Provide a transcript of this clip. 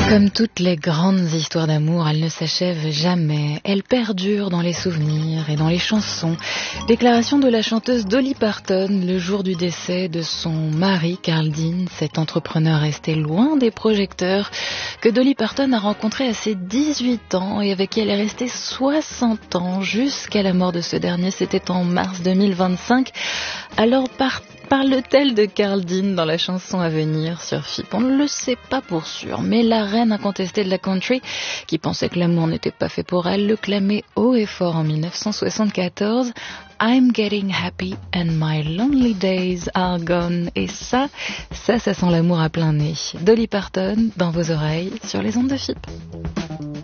Comme toutes les grandes histoires d'amour, elles ne s'achèvent jamais. Elles perdurent dans les souvenirs et dans les chansons. Déclaration de la chanteuse Dolly Parton le jour du décès de son mari Carl Dean, cet entrepreneur resté loin des projecteurs, que Dolly Parton a rencontré à ses 18 ans et avec qui elle est restée 60 ans jusqu'à la mort de ce dernier. C'était en mars 2025. Alors parle-t-elle de Carl Dean dans la chanson à venir sur FIP? On ne le sait pas pour sûr, mais la reine incontestée de la country, qui pensait que l'amour n'était pas fait pour elle, le clamait haut et fort en 1974. I'm getting happy and my lonely days are gone. Et ça sent l'amour à plein nez. Dolly Parton dans vos oreilles sur les ondes de FIP.